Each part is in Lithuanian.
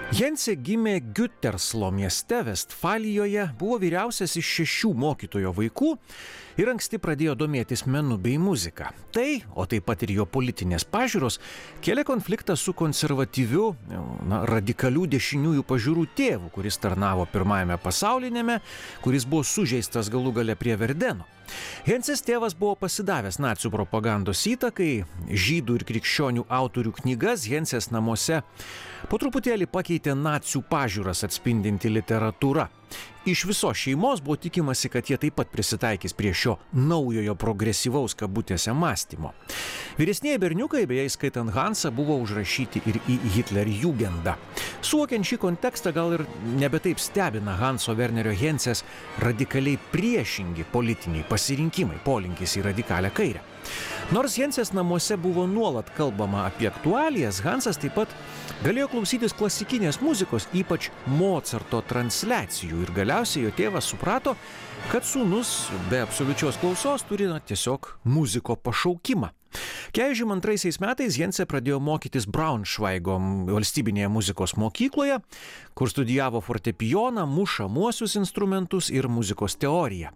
Hensė gimė Güterslo mieste Vestfalijoje, buvo vyriausias iš 6 mokytojo vaikų ir anksti pradėjo domėtis menu bei muzika. Tai, o taip pat ir jo politinės pažiūros, kėlė konfliktą su konservatyviu, radikalių dešiniųjų pažiūrų tėvu, kuris tarnavo Pirmajame pasaulinėme, kuris buvo sužeistas galų gale prie Verdeno. Hensės tėvas buvo pasidavęs nacių propagandos įtakai, žydų ir krikščionių autorių knygas Hensės namuose po truputėlį pakeitė nacių pažiūras atspindinti literatūra. Iš visos šeimos buvo tikimasi, kad jie taip pat prisitaikys prie šio naujojo progresyvaus kabutėse mąstymo. Vyresnieji berniukai, beje įskaitant Hansą, buvo užrašyti ir į Hitlerjugendą. Suvokiant šį kontekstą gal ir nebe taip stebina Hanso Wernerio Hensės radikaliai priešingi politiniai pasirinkimai, polinkis į radikalią kairę. Nors Hensės namuose buvo nuolat kalbama apie aktualijas, Hansas taip pat galėjo klausytis klasikinės muzikos, ypač Mocarto transliacijų, ir galiausiai jo tėvas suprato, kad sūnus be absoliučios klausos turi tiesiog muziko pašaukimą. 42 metais Hensė pradėjo mokytis Braunšvaigo valstybinėje muzikos mokykloje, kur studijavo fortepijoną, mušamuosius instrumentus ir muzikos teoriją.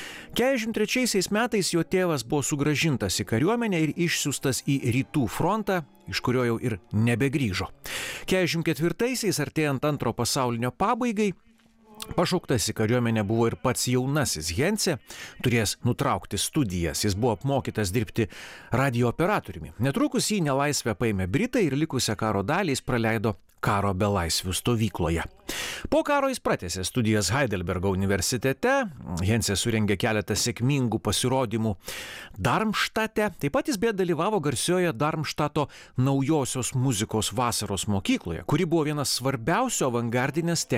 43 metais jo tėvas buvo sugrąžintas į kariuomenę ir išsiųstas į rytų frontą, iš kurio jau ir nebegrįžo. 44-aisiais, artėjant Antro pasaulinio pabaigai, pašauktas į kariuomenę buvo ir pats jaunasis Hensė, turėjęs nutraukti studijas. Jis buvo apmokytas dirbti radijo operatoriumi. Netrukus jį nelaisvę paėmė Britai ir likusią karo dalį jis praleido karo belaisvių stovykloje. Po karo jis pratęsė studijas Heidelbergo universitete, Hensė surengė keletą sėkmingų pasirodymų Darmštate, taip pat jis beje dalyvavo garsioje Darmštato naujosios muzikos vasaros mokykloje, kuri buvo vienas svarbiausių avangardinės